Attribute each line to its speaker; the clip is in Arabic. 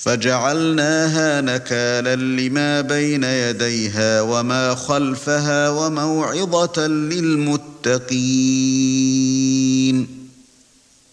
Speaker 1: فجعلناها نكالا لما بين يديها وما خلفها وموعظة للمتقين.